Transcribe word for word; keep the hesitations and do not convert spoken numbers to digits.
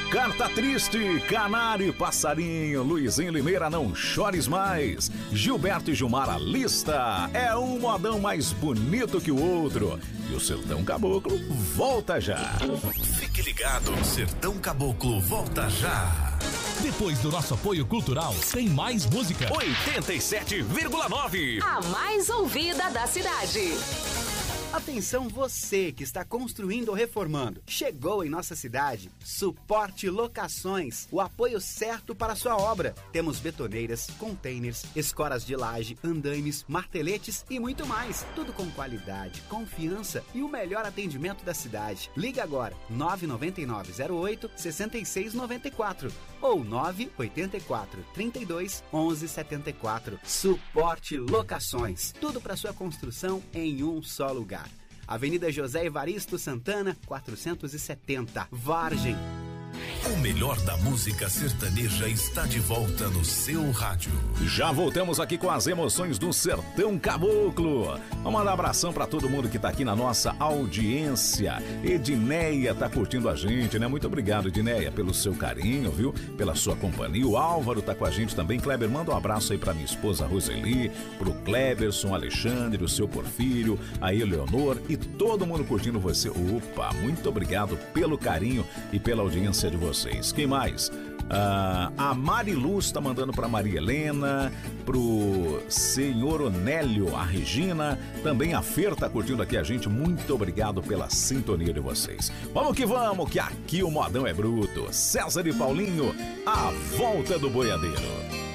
Carta Triste, Canário e Passarinho, Luizinho Limeira, Não Chores Mais, Gilberto e Gilmar, A Lista, é um modão mais bonito que o outro. E o Sertão Caboclo volta já. Fique ligado, Sertão Caboclo volta já. Depois do nosso apoio cultural, tem mais música. oitenta e sete vírgula nove. A mais ouvida da cidade. Atenção você que está construindo ou reformando. Chegou em nossa cidade Suporte Locações, o apoio certo para a sua obra. Temos betoneiras, containers, escoras de laje, andaimes, marteletes e muito mais. Tudo com qualidade, confiança e o melhor atendimento da cidade. Liga agora, nove nove nove zero oito seis seis nove quatro ou nove oito quatro, trinta e dois, onze setenta e quatro. Suporte Locações. Tudo para sua construção em um só lugar. Avenida José Evaristo Santana, quatrocentos e setenta, Vargem. O melhor da música sertaneja está de volta no seu rádio. Já voltamos aqui com as emoções do Sertão Caboclo. Vamos mandar um abração pra todo mundo que tá aqui na nossa audiência. Edneia tá curtindo a gente, né? Muito obrigado, Edneia, pelo seu carinho, viu? Pela sua companhia. O Álvaro tá com a gente também. Kleber, manda um abraço aí pra minha esposa Roseli, pro Kleberson, Alexandre, o seu Porfírio, a Eleonor e todo mundo curtindo você. Opa, muito obrigado pelo carinho e pela audiência de vocês. Quem mais? Ah, a Mariluz tá mandando pra Maria Helena, pro senhor Onélio, a Regina, também a Fer tá curtindo aqui a gente. Muito obrigado pela sintonia de vocês. Vamos que vamos, que aqui o modão é bruto. César e Paulinho, a volta do boiadeiro.